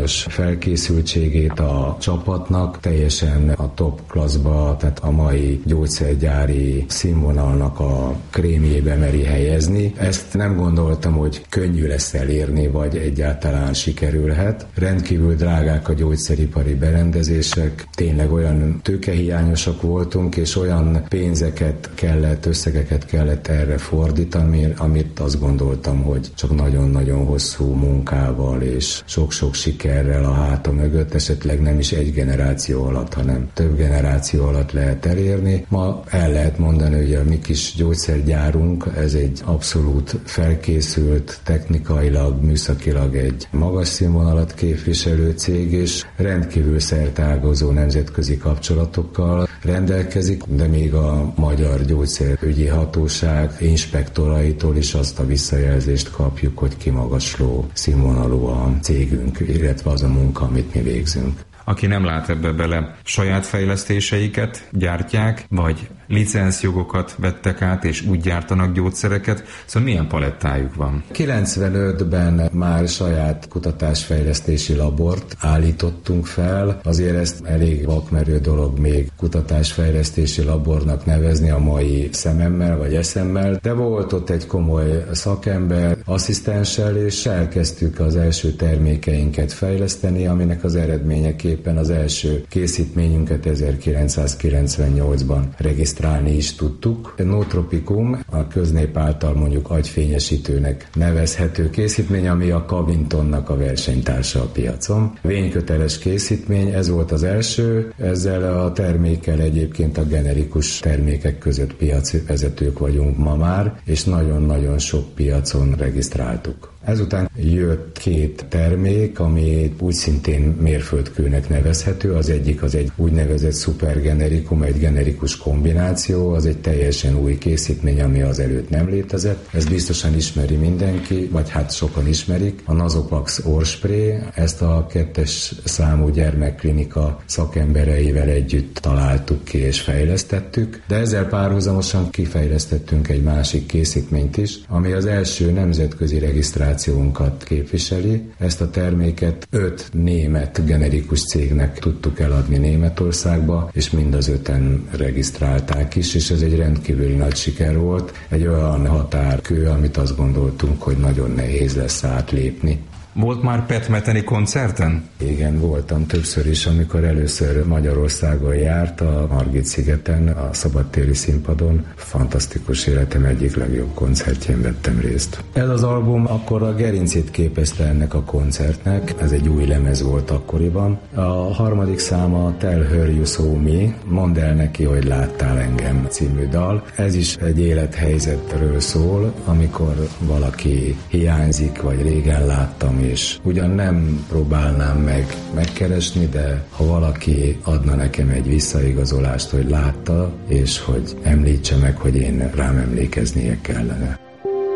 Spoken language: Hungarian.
magas felkészültségét a csapatnak, teljesen a top classba, tehát a mai gyógyszergyári színvonalnak a krémjébe meri helyezni. Ezt nem gondoltam, hogy könnyű lesz elérni, vagy egyáltalán sikerülhet. Rendkívül drágák a gyógyszeripari berendezések, tényleg olyan tőkehiányosak voltunk, és olyan összegeket kellett erre fordítani, amit azt gondoltam, hogy csak nagyon-nagyon hosszú munkával és sok-sok sikerrel a háta mögött, esetleg nem is egy generáció alatt, hanem több generáció alatt lehet elérni. Ma el lehet mondani, hogy a mi kis gyógyszergyárunk, ez egy abszolút felkészült, technikailag, műszakilag egy magas színvonalat képviselő cég, és rendkívül szerteágazó nemzetközi kapcsolatokkal rendelkezik, de még a Magyar Gyógyszerügyi Hatóság inspektoraitól is azt a visszajelzést kapjuk, hogy kimagasló színvonalú a cégünk, illetve az a munka, amit mi végzünk. Aki nem lát ebbe bele, saját fejlesztéseiket gyártják, vagy licenszjogokat vettek át, és úgy gyártanak gyógyszereket, szóval milyen palettájuk van? 95-ben már saját kutatásfejlesztési labort állítottunk fel, azért ezt elég vakmerő dolog még kutatásfejlesztési labornak nevezni a mai szememmel vagy eszemmel, de volt ott egy komoly szakember, asszisztenssel, és elkezdtük az első termékeinket fejleszteni, aminek az eredményeképpen az első készítményünket 1998-ban regisztrálni is tudtuk. A Nootropikum, a köznép által mondjuk agyfényesítőnek nevezhető készítmény, ami a Cavintonnak a versenytársa a piacon. Vényköteles készítmény, ez volt az első, ezzel a termékkel egyébként a generikus termékek között piacvezetők vagyunk ma már, és nagyon-nagyon sok piacon regisztráltuk. Ezután jött 2 termék, ami úgy szintén mérföldkőnek nevezhető. Az egyik az egy úgynevezett szupergenerikum, egy generikus kombináció, az egy teljesen új készítmény, ami azelőtt nem létezett. Ezt biztosan ismeri mindenki, vagy hát sokan ismerik. A Nasopax orrspray, ezt a 2-es számú gyermekklinika szakembereivel együtt találtuk ki és fejlesztettük, de ezzel párhuzamosan kifejlesztettünk egy másik készítményt is, ami az első nemzetközi regisztrációnkat képviseli. Ezt a terméket 5 német generikus cégnek tudtuk eladni Németországba, és mind az 5-en regisztrálták is, és ez egy rendkívüli nagy siker volt. Egy olyan határkő, amit azt gondoltunk, hogy nagyon nehéz lesz átlépni. Volt már petmeteni koncerten? Igen, voltam többször is, amikor először Magyarországon járt, a Margit-szigeten, a szabadtéri színpadon. Fantasztikus, életem egyik legjobb koncertjén vettem részt. Ez az album akkor a gerincét képezte ennek a koncertnek, ez egy új lemez volt akkoriban. A harmadik száma Tell Her You Saw Me, Mondd el neki, hogy láttál engem című dal. Ez is egy élethelyzetről szól, amikor valaki hiányzik, vagy régen láttam, és ugyan nem próbálnám megkeresni, de ha valaki adna nekem egy visszaigazolást, hogy látta, és hogy említse meg, hogy én rám emlékeznie kellene.